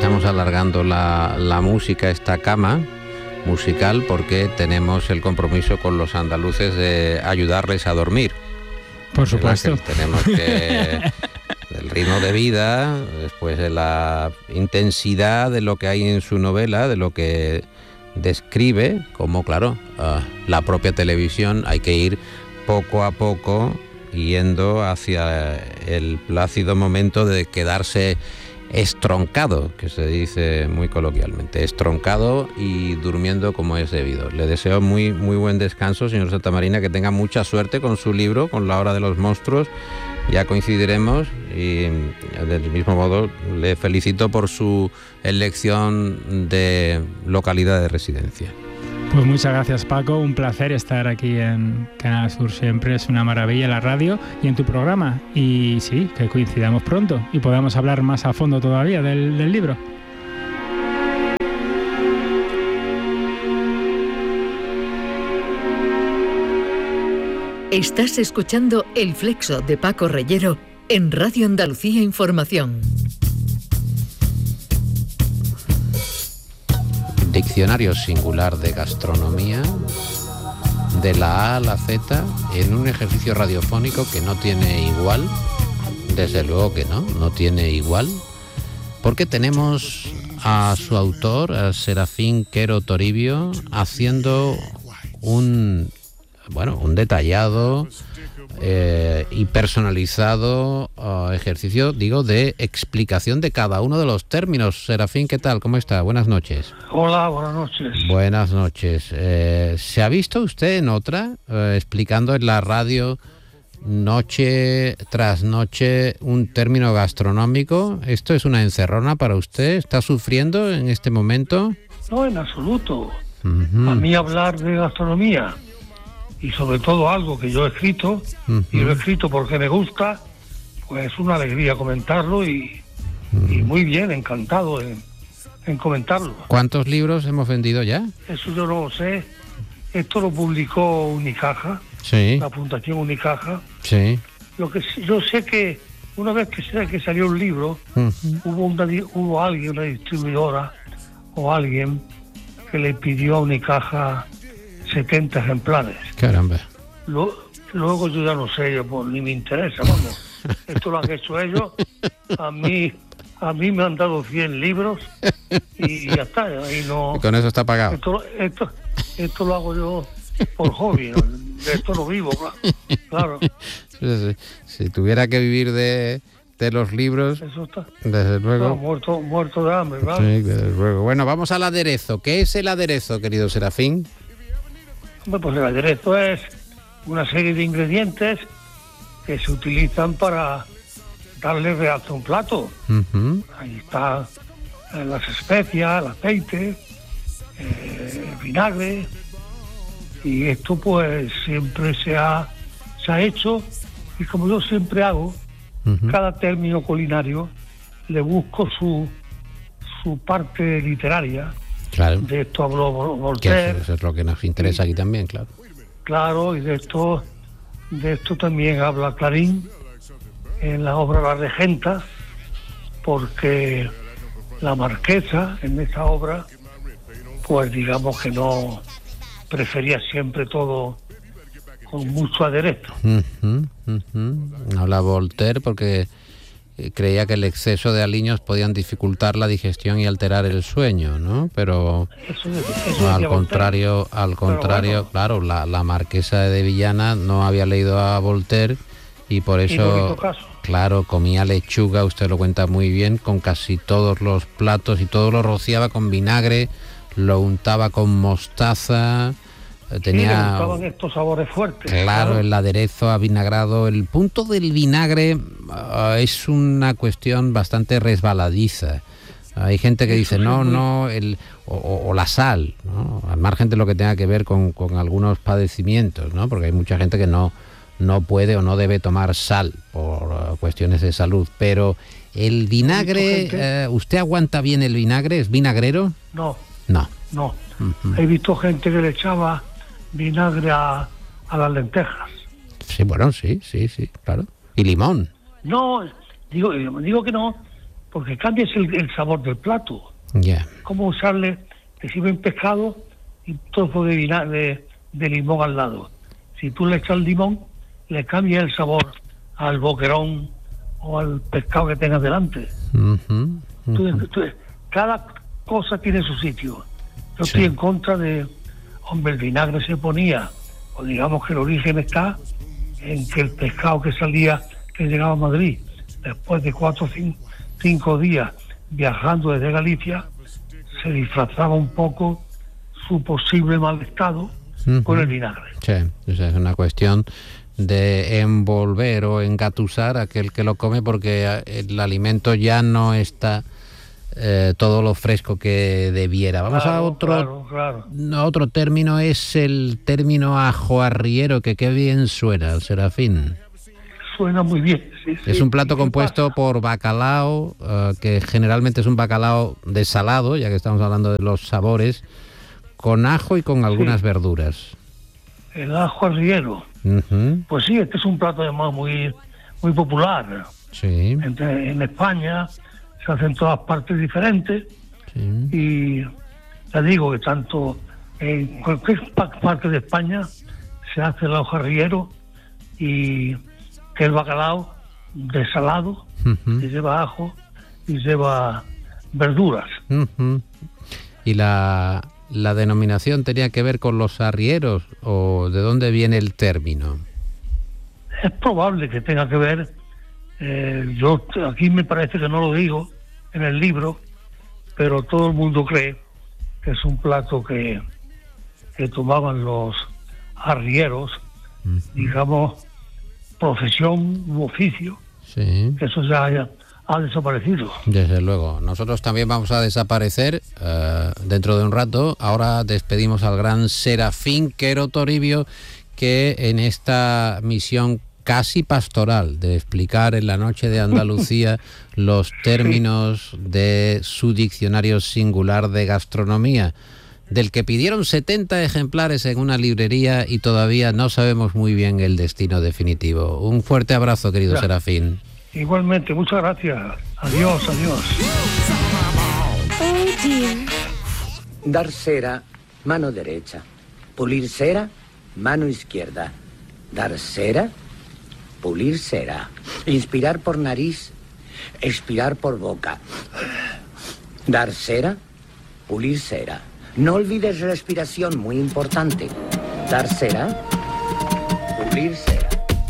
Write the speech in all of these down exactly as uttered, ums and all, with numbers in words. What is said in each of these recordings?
estamos alargando la, la música, esta cama musical, porque tenemos el compromiso con los andaluces de ayudarles a dormir. Por supuesto. Tenemos que... el ritmo de vida, después de la intensidad de lo que hay en su novela, de lo que describe, como claro, uh, la propia televisión, hay que ir poco a poco yendo hacia el plácido momento de quedarse estroncado, que se dice muy coloquialmente, estroncado y durmiendo como es debido. Le deseo muy, muy buen descanso, señor Santamarina, que tenga mucha suerte con su libro, con La Hora de los Monstruos. Ya coincidiremos y del mismo modo le felicito por su elección de localidad de residencia. Pues muchas gracias, Paco, un placer estar aquí en Canal Sur siempre, es una maravilla la radio y en tu programa, y sí, que coincidamos pronto y podamos hablar más a fondo todavía del, del libro. Estás escuchando El Flexo de Paco Reyero en Radio Andalucía Información. Diccionario singular de gastronomía, de la A a la Z, en un ejercicio radiofónico que no tiene igual, desde luego que no, no tiene igual, porque tenemos a su autor, a Serafín Quero Toribio, haciendo un... bueno, un detallado eh, y personalizado uh, ejercicio, digo, de explicación de cada uno de los términos. Serafín, ¿qué tal? ¿Cómo está? Buenas noches. Hola, buenas noches. Buenas noches. Eh, ¿Se ha visto usted en otra, eh, explicando en la radio noche tras noche un término gastronómico? ¿Esto es una encerrona para usted? ¿Está sufriendo en este momento? No, en absoluto. Uh-huh. A mí hablar de gastronomía, y sobre todo algo que yo he escrito, uh-huh. y lo he escrito porque me gusta, pues es una alegría comentarlo y, uh-huh. y muy bien, encantado en, en comentarlo. ¿Cuántos libros hemos vendido ya? Eso yo no lo sé. Esto lo publicó Unicaja, sí. la Fundación Unicaja. Sí. Lo que yo sé que una vez que, que salió un libro, uh-huh. hubo, una, hubo alguien, una distribuidora o alguien que le pidió a Unicaja setenta ejemplares. Caramba. Lo, luego yo ya no sé, yo, pues, ni me interesa, vamos. Esto lo han hecho ellos. A mí a mí me han dado cien libros y ya está. Y no, y con eso está pagado. Esto, esto, esto lo hago yo por hobby, ¿no? De esto no vivo, claro. Si, si tuviera que vivir de, de los libros, eso está, desde luego. No, muerto, muerto de hambre, ¿vale? Sí, desde luego. Bueno, vamos al aderezo. ¿Qué es el aderezo, querido Serafín? Pues el aderezo es una serie de ingredientes que se utilizan para darle realce a un plato. Uh-huh. Ahí está eh, las especias, el aceite, eh, el vinagre, y esto pues siempre se ha, se ha hecho, y como yo siempre hago, uh-huh. cada término culinario le busco su, su parte literaria. Claro. De esto habló Voltaire. Eso es lo que nos interesa aquí también, claro. Claro, y de esto, de esto también habla Clarín en la obra La Regenta, porque la marquesa en esa obra, pues digamos que no prefería siempre todo con mucho aderezo. Uh-huh, uh-huh. Habla Voltaire porque creía que el exceso de aliños podían dificultar la digestión y alterar el sueño, ¿no? Pero eso, eso al contrario, Voltaire. al contrario, bueno. claro, la, la marquesa de Villana no había leído a Voltaire y por eso, claro, comía lechuga, usted lo cuenta muy bien, con casi todos los platos y todo lo rociaba con vinagre, lo untaba con mostaza. Tenía sí, estos sabores fuertes. Claro, claro, el aderezo avinagrado. El punto del vinagre uh, es una cuestión bastante resbaladiza. Hay gente que dice, no, no, el, o, o la sal, ¿no? Al margen de lo que tenga que ver con, con algunos padecimientos, ¿no? Porque hay mucha gente que no, no puede o no debe tomar sal por uh, cuestiones de salud. Pero el vinagre, uh, ¿usted aguanta bien el vinagre? ¿Es vinagrero? No. No. No. Uh-huh. He visto gente que le echaba vinagre a, a las lentejas. Sí, bueno, sí, sí, sí, claro. Y limón. No, digo, digo que no, porque cambias el, el sabor del plato. Yeah. Como usarle, te sirven pescado y un trozo de, vina, de, de limón al lado. Si tú le echas limón, le cambia el sabor al boquerón o al pescado que tengas delante. Uh-huh, uh-huh. Tú, tú, cada cosa tiene su sitio. Yo Sí. estoy en contra de, hombre, el vinagre se ponía, o digamos que el origen está en que el pescado que salía, que llegaba a Madrid, después de cuatro o cinco, cinco días viajando desde Galicia, se disfrazaba un poco su posible mal estado Uh-huh. con el vinagre. Sí, o sea, es una cuestión de envolver o engatusar a aquel que lo come, porque el alimento ya no está eh, todo lo fresco que debiera. Vamos Claro, a otro claro, claro. no, otro término, es el término ajo arriero, que qué bien suena, Serafín. Suena muy bien. Sí, Es sí. un plato ¿Y qué compuesto pasa? por bacalao, uh, que generalmente es un bacalao desalado, ya que estamos hablando de los sabores, con ajo y con algunas Sí. verduras. El ajo arriero. Uh-huh. Pues sí, este es un plato además muy, muy popular. Sí, En, en España se hace en todas partes diferentes sí. y ya digo que tanto en cualquier pa- parte de España se hace el ajo arriero, y que el bacalao desalado, Uh-huh. que lleva ajo y lleva verduras. Uh-huh. ¿Y la, la denominación tenía que ver con los arrieros, o de dónde viene el término? Es probable que tenga que ver, eh, yo aquí me parece que no lo digo en el libro, pero todo el mundo cree que es un plato que, que tomaban los arrieros, Uh-huh. digamos, profesión u oficio, Sí. que eso ya, ya ha desaparecido. Desde luego. Nosotros también vamos a desaparecer eh, dentro de un rato. Ahora despedimos al gran Serafín Quero Toribio, que en esta misión casi pastoral de explicar en la noche de Andalucía los términos de su diccionario singular de gastronomía, del que pidieron setenta ejemplares en una librería y todavía no sabemos muy bien el destino definitivo. Un fuerte abrazo, querido Ya. Serafín. Igualmente, muchas gracias. Adiós, adiós. Oh dear. Dar cera, mano derecha. Pulir cera, mano izquierda. Dar cera, pulir cera. Inspirar por nariz, expirar por boca. Dar cera, pulir cera. No olvides respiración, muy importante. Dar cera, pulir cera.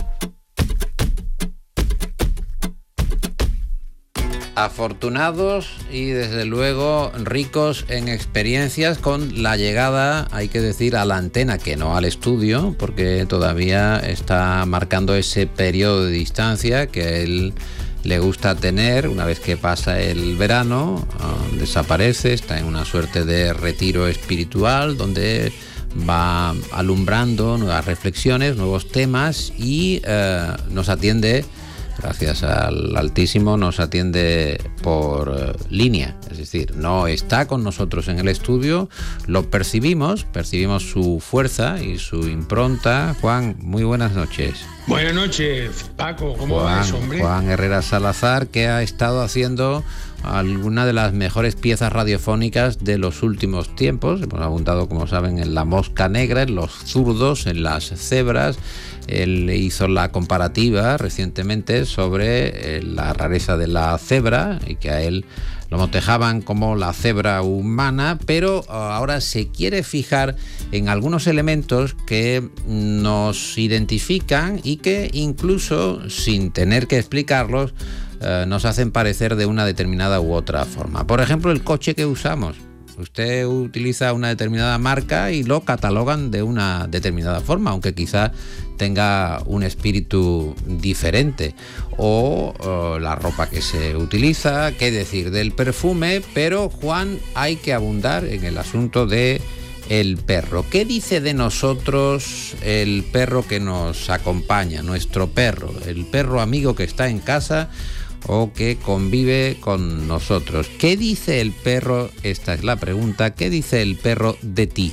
Afortunados y desde luego ricos en experiencias con la llegada, hay que decir, a la antena, que no al estudio, porque todavía está marcando ese periodo de distancia que a él le gusta tener. Una vez que pasa el verano, uh, desaparece, está en una suerte de retiro espiritual donde va alumbrando nuevas reflexiones, nuevos temas, y uh, nos atiende, gracias al Altísimo, nos atiende por uh, línea, es decir, no está con nosotros en el estudio, lo percibimos, percibimos su fuerza y su impronta. Juan, muy buenas noches. Buenas noches, Paco, ¿cómo Juan, vas, hombre? Juan Herrera Salazar, que ha estado haciendo alguna de las mejores piezas radiofónicas de los últimos tiempos. Hemos apuntado, como saben, en La Mosca Negra, en Los Zurdos, en Las Cebras. Él hizo la comparativa recientemente sobre eh, la rareza de la cebra, y que a él lo motejaban como la cebra humana, pero ahora se quiere fijar en algunos elementos que nos identifican y que incluso, sin tener que explicarlos, eh, nos hacen parecer de una determinada u otra forma. Por ejemplo, el coche que usamos. Usted utiliza una determinada marca y lo catalogan de una determinada forma, aunque quizá tenga un espíritu diferente. O, o la ropa que se utiliza, qué decir del perfume, pero Juan, hay que abundar en el asunto de el perro. ¿Qué dice de nosotros el perro que nos acompaña, nuestro perro, el perro amigo que está en casa o que convive con nosotros? ¿Qué dice el perro? Esta es la pregunta. ¿Qué dice el perro de ti?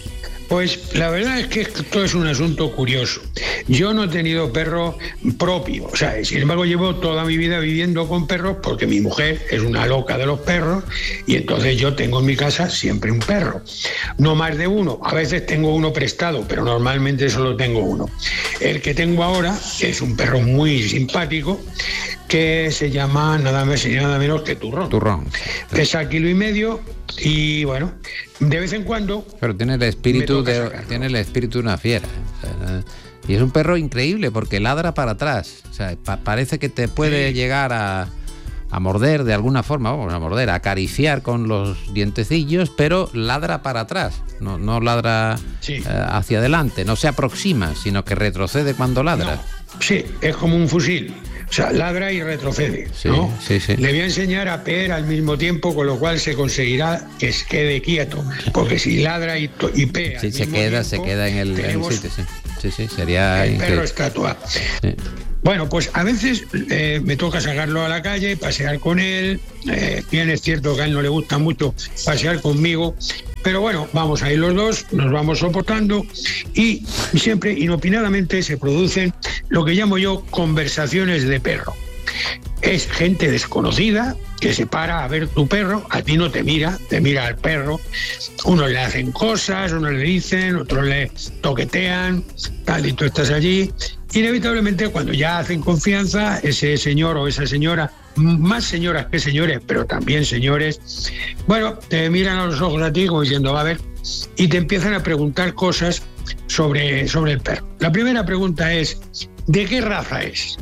Pues la verdad es que esto es un asunto curioso. Yo no he tenido perro propio, o sea, sin embargo llevo toda mi vida viviendo con perros porque mi mujer es una loca de los perros y entonces yo tengo en mi casa siempre un perro. No más de uno, a veces tengo uno prestado, pero normalmente solo tengo uno. El que tengo ahora es un perro muy simpático que se llama nada más y nada menos que Turrón. Turrón. Pesa kilo y medio y bueno, de vez en cuando... Pero tiene el espíritu de tiene el espíritu de una fiera. O sea, y es un perro increíble porque ladra para atrás. O sea, pa- parece que te puede sí. llegar a, a morder de alguna forma, vamos a morder, a acariciar con los dientecillos, pero ladra para atrás. No, no ladra sí. eh, hacia adelante, no se aproxima, sino que retrocede cuando ladra. No. Sí, es como un fusil. O sea, ladra y retrocede, sí, ¿no? Sí, sí. Le voy a enseñar a peer al mismo tiempo, con lo cual se conseguirá que se quede quieto. Porque si ladra y, to- y pea... Sí, se queda, tiempo, se queda en el, en el sitio, sí. Sí, sí, sería... El increíble. perro estatua. Sí. Bueno, pues a veces eh, me toca sacarlo a la calle, pasear con él. Eh, bien es cierto que a él no le gusta mucho pasear conmigo, pero bueno, vamos a ir los dos, nos vamos soportando y siempre inopinadamente se producen lo que llamo yo conversaciones de perro. Es gente desconocida que se para a ver tu perro, a ti no te mira, te mira al perro. Unos le hacen cosas, unos le dicen, otros le toquetean, tal, y tú estás allí. Inevitablemente, cuando ya hacen confianza, ese señor o esa señora, más señoras que señores, pero también señores, bueno, te miran a los ojos a ti como diciendo, va a ver, y te empiezan a preguntar cosas sobre, sobre el perro. La primera pregunta es, ¿de qué raza es?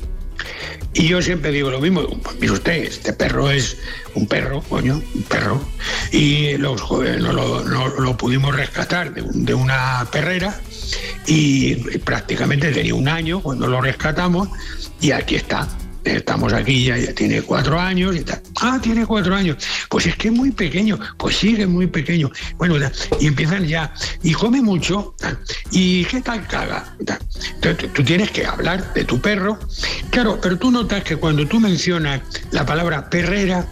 Y yo siempre digo lo mismo, mire usted, este perro es un perro, coño, un perro, y los jóvenes no lo, no lo pudimos rescatar de, un, de una perrera y prácticamente tenía un año cuando lo rescatamos y aquí está. Estamos aquí, ya, ya tiene cuatro años y tal. Ah, tiene cuatro años. Pues es que es muy pequeño. Pues sigue muy pequeño. Bueno, y empiezan ya. Y come mucho. ¿Y qué tal caga? Entonces, tú tienes que hablar de tu perro. Claro, pero tú notas que cuando tú mencionas la palabra perrera,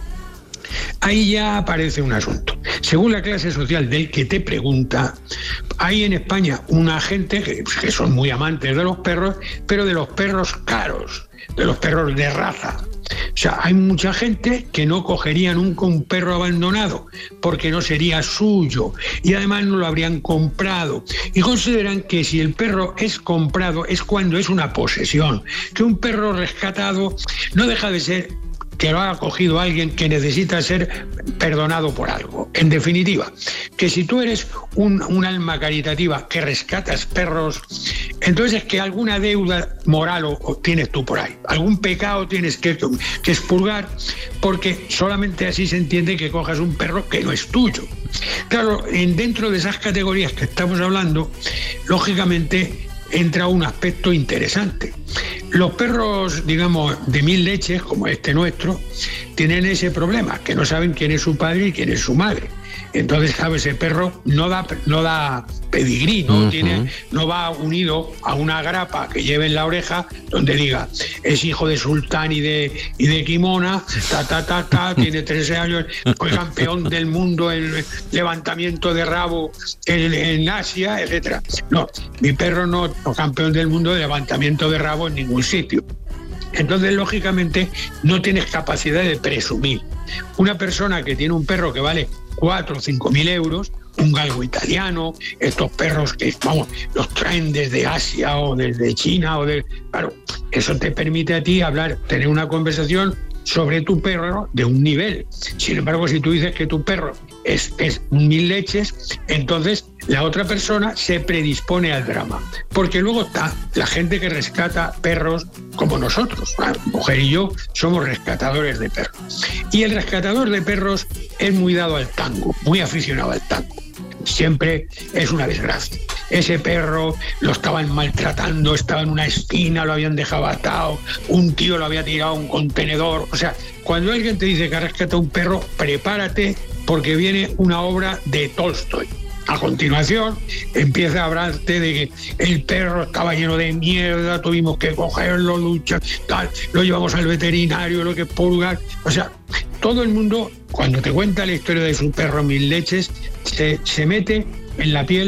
ahí ya aparece un asunto. Según la clase social del que te pregunta, hay en España una gente que, que son muy amantes de los perros, pero de los perros caros, de los perros de raza. O sea, hay mucha gente que no cogería nunca un perro abandonado porque no sería suyo y además no lo habrían comprado. Y consideran que si el perro es comprado es cuando es una posesión, que un perro rescatado no deja de ser que lo ha cogido alguien que necesita ser perdonado por algo. En definitiva, que si tú eres un, un alma caritativa que rescatas perros, entonces es que alguna deuda moral o, o tienes tú por ahí, algún pecado tienes que, que expurgar, porque solamente así se entiende que cojas un perro que no es tuyo. Claro, en, dentro de esas categorías que estamos hablando, lógicamente entra un aspecto interesante. Los perros, digamos, de mil leches, como este nuestro, tienen ese problema, que no saben quién es su padre y quién es su madre. Entonces, claro, ese perro no da, no da pedigrí, ¿no? Uh-huh. Tiene, no va unido a una grapa que lleve en la oreja donde diga, es hijo de Sultán y de, y de Kimona, ta, ta, ta, ta, tiene trece años, fue campeón del mundo en levantamiento de rabo en, en Asia, etcétera. No, mi perro no, no campeón del mundo de levantamiento de rabo en ningún sitio. Entonces, lógicamente, no tienes capacidad de presumir. Una persona que tiene un perro que vale cuatro o cinco mil euros, un galgo italiano, estos perros que, vamos, los traen desde Asia o desde China, o de, claro, eso te permite a ti hablar, tener una conversación sobre tu perro de un nivel. Sin embargo, si tú dices que tu perro es, es mil leches, entonces la otra persona se predispone al drama. Porque luego está la gente que rescata perros como nosotros. La mujer y yo somos rescatadores de perros. Y el rescatador de perros es muy dado al tango, muy aficionado al tango. Siempre es una desgracia. Ese perro lo estaban maltratando, estaba en una esquina, lo habían dejado atado, un tío lo había tirado a un contenedor. O sea, cuando alguien te dice que rescata un perro, prepárate porque viene una obra de Tolstoy. A continuación, empieza a hablarte de que el perro estaba lleno de mierda, tuvimos que cogerlo, luchar, tal, lo llevamos al veterinario, lo que purgar. O sea, todo el mundo, cuando te cuenta la historia de su perro mil leches, se, se mete en la piel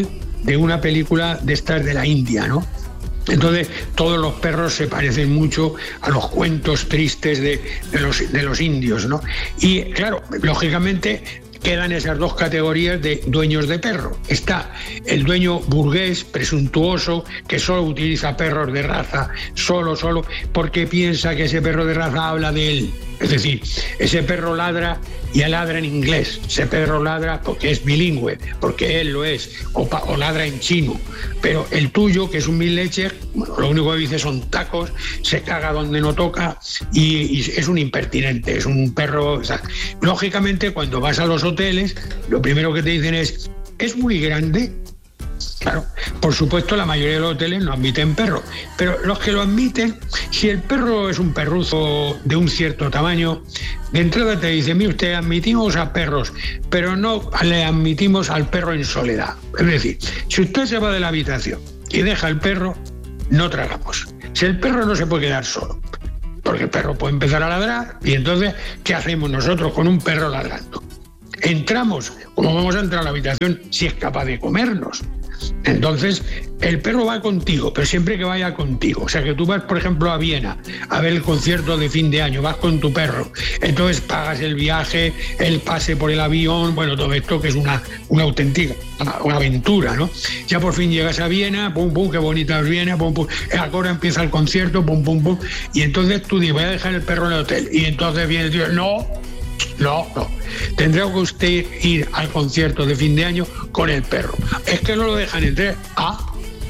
de una película de estas de la India, ¿no? Entonces todos los perros se parecen mucho a los cuentos tristes de, de, los, de los indios, ¿no? Y claro, lógicamente quedan esas dos categorías de dueños de perro. Está el dueño burgués, presuntuoso, que solo utiliza perros de raza, solo, solo, porque piensa que ese perro de raza habla de él. Es decir, ese perro ladra y ladra en inglés, ese perro ladra porque es bilingüe, porque él lo es, o, pa, o ladra en chino. Pero el tuyo, que es un mil leches, bueno, lo único que dice son tacos, se caga donde no toca y, y es un impertinente, es un perro... O sea, lógicamente, cuando vas a los hoteles, lo primero que te dicen es, ¿es muy grande? Claro, por supuesto la mayoría de los hoteles no admiten perros, pero los que lo admiten, si el perro es un perruzo de un cierto tamaño, de entrada te dice, mire usted, admitimos a perros, pero no le admitimos al perro en soledad. Es decir, si usted se va de la habitación y deja el perro, no tragamos. Si el perro no se puede quedar solo, porque el perro puede empezar a ladrar y entonces, ¿qué hacemos nosotros con un perro ladrando? Entramos, como vamos a entrar a la habitación si es capaz de comernos? Entonces, el perro va contigo, pero siempre que vaya contigo. O sea, que tú vas, por ejemplo, a Viena a ver el concierto de fin de año, vas con tu perro, entonces pagas el viaje, el pase por el avión, bueno, todo esto que es una, una auténtica, una, una aventura, ¿no? Ya por fin llegas a Viena, pum, pum, qué bonita es Viena, pum, pum, ahora empieza el concierto, pum, pum, pum, y entonces tú dices, voy a dejar el perro en el hotel, y entonces viene el tío, no, no, no, tendrá que usted ir al concierto de fin de año con el perro. Es que no lo dejan entrar. Ah,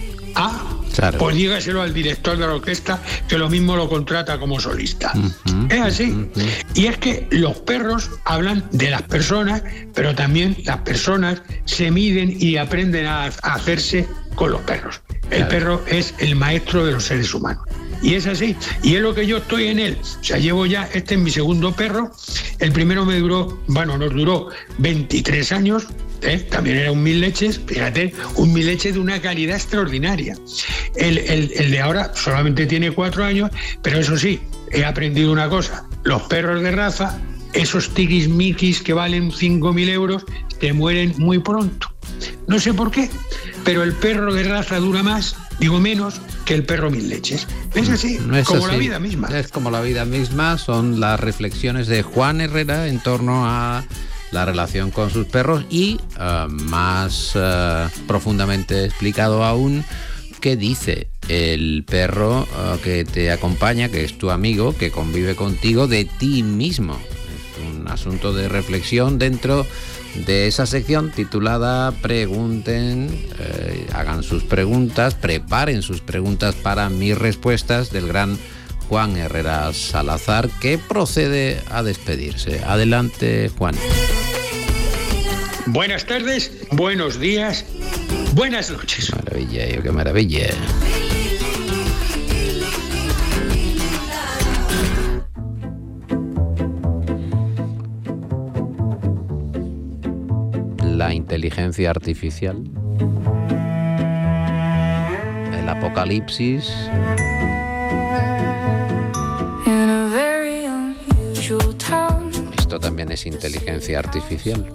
ah, claro. Pues dígaselo al director de la orquesta, que lo mismo lo contrata como solista. Uh-huh, es así. Uh-huh. Y es que los perros hablan de las personas, pero también las personas se miden y aprenden a, a hacerse con los perros. El claro. perro es el maestro de los seres humanos. Y es así, y es lo que yo estoy en él. O sea, llevo ya, este es mi segundo perro. El primero me duró, bueno, nos duró veintitrés años, ¿eh? También era un mil leches, fíjate, un mil leches de una calidad extraordinaria. El, el, el de ahora solamente tiene cuatro años, pero eso sí, he aprendido una cosa, los perros de raza, esos tiquismiquis que valen cinco mil euros, te mueren muy pronto. No sé por qué, pero el perro de raza dura más, digo menos, que el perro mil leches. Es así, no es como así. La vida misma. Es como la vida misma, son las reflexiones de Juan Herrera en torno a la relación con sus perros y uh, más uh, profundamente explicado aún, qué dice el perro uh, que te acompaña, que es tu amigo, que convive contigo, de ti mismo. Es un asunto de reflexión dentro de esa sección titulada Pregunten, eh, hagan sus preguntas, preparen sus preguntas para mis respuestas, del gran Juan Herrera Salazar, que procede a despedirse. Adelante, Juan. Buenas tardes, buenos días, buenas noches. Maravilla, qué maravilla. La inteligencia artificial, el apocalipsis, esto también es inteligencia artificial.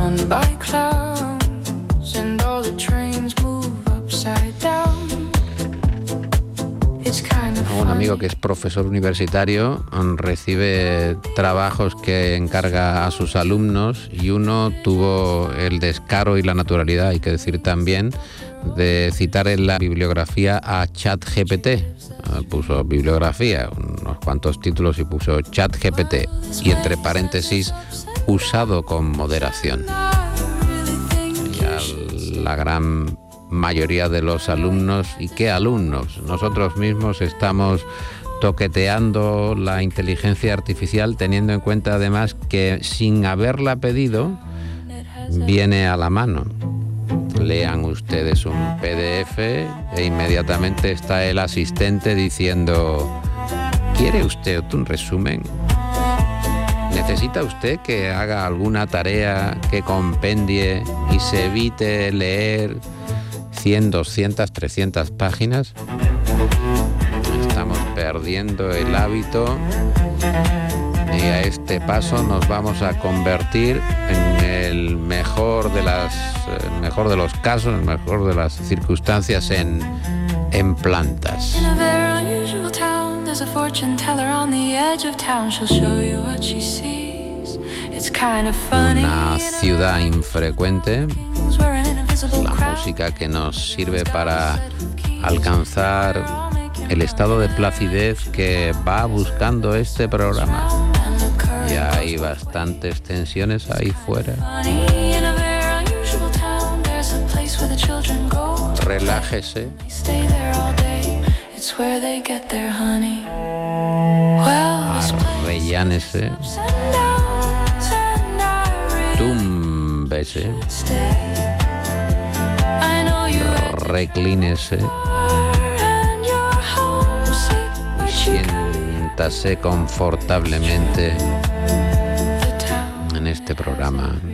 Un amigo que es profesor universitario recibe trabajos que encarga a sus alumnos y uno tuvo el descaro y la naturalidad, hay que decir también, de citar en la bibliografía a ChatGPT. Puso bibliografía, unos cuantos títulos y puso ChatGPT y entre paréntesis usado con moderación. Y a la gran mayoría de los alumnos, ¿y qué alumnos? Nosotros mismos estamos toqueteando la inteligencia artificial, teniendo en cuenta además que sin haberla pedido viene a la mano. Lean ustedes un P D F e inmediatamente está el asistente diciendo: ¿quiere usted un resumen? ¿Necesita usted que haga alguna tarea que compendie y se evite leer cien, doscientas, trescientas páginas? Estamos perdiendo el hábito y a este paso nos vamos a convertir en el el mejor de las, el mejor de los casos, el mejor de las circunstancias en, en plantas. Una ciudad infrecuente, la música que nos sirve para alcanzar el estado de placidez que va buscando este programa. Ya hay bastantes tensiones ahí fuera. Relájese. Arrellánese. Túmbese. Reclínese. Siéntase confortablemente en este programa.